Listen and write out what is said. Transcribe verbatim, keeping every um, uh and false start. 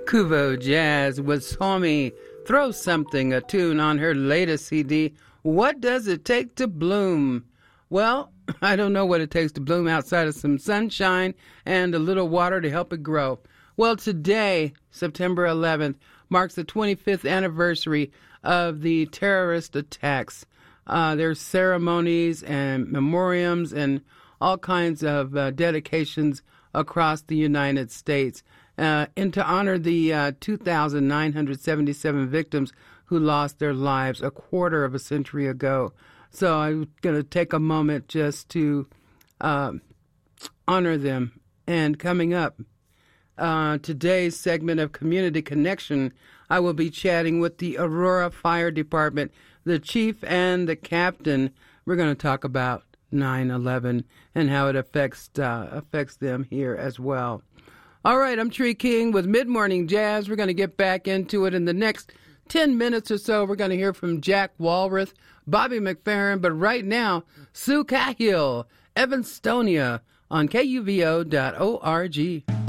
Kuvo Jazz with Swami Throw Something, a tune on her latest C D, What Does It Take to Bloom? Well, I don't know what it takes to bloom outside of some sunshine and a little water to help it grow. Well, today, September eleventh, marks the twenty-fifth anniversary of the terrorist attacks. Uh, there's ceremonies and memoriams and all kinds of uh, dedications across the United States. Uh, and to honor the uh, two thousand nine hundred seventy-seven victims who lost their lives a quarter of a century ago. So I'm going to take a moment just to uh, honor them. And coming up, uh, today's segment of Community Connection, I will be chatting with the Aurora Fire Department, the chief and the captain. We're going to talk about nine eleven and how it affects uh, affects them here as well. All right, I'm Tree King with Mid-Morning Jazz. We're going to get back into it in the next ten minutes or so. We're going to hear from Jack Walrath, Bobby McFerrin, but right now, Sue Cahill, Evanstonia on K U V O dot org.